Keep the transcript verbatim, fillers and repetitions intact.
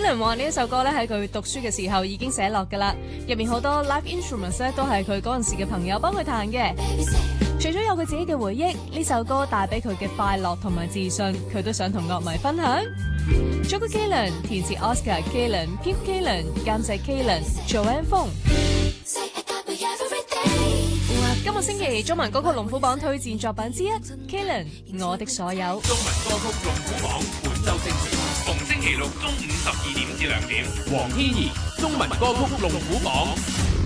Kalen 話呢一首歌咧喺佢讀書嘅時候已經寫落㗎啦，入面好多 live instruments 咧都係佢嗰陣時嘅朋友幫佢彈嘅。除咗有佢自己嘅回憶，呢首歌帶俾佢嘅快樂同埋自信，佢都想同樂迷分享。作曲 Kalen， 填詞 Oscar Kalen， 編曲 Kalen， 監製 Kalen，Joanne Fong。今個星期中文歌曲龍虎榜推薦作品之一 Kalen 我的所有。 中文歌曲龍虎榜本周精選，逢星期六中午十二點至兩點，黃天怡中文歌曲龍虎榜。